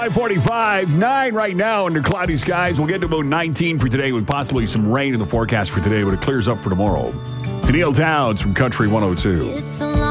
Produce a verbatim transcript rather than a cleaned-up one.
five forty-five, nine right now under cloudy skies. We'll get to about nineteen for today with possibly some rain in the forecast for today, but it clears up for tomorrow. To Neil Towns from Country one oh two. It's a long